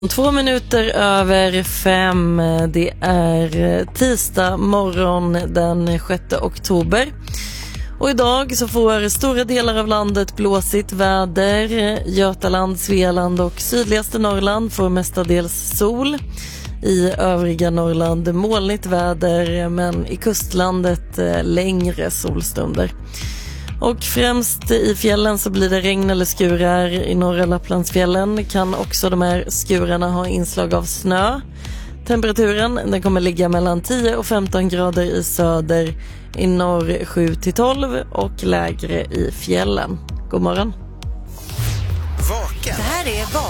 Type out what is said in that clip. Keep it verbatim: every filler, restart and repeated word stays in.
Två minuter över fem, det är tisdag morgon den sjätte oktober. Och idag så får stora delar av landet blåsigt väder. Götaland, Svealand och sydligaste Norrland får mestadels sol. I övriga Norrland molnigt väder, men i kustlandet längre solstunder. Och främst i fjällen så blir det regn eller skurar. I norra Lapplandsfjällen kan också de här skurarna ha inslag av snö. Temperaturen den kommer ligga mellan tio och femton grader i söder, i norr sju till tolv och lägre i fjällen. God morgon. Vaken. Det här är Vaken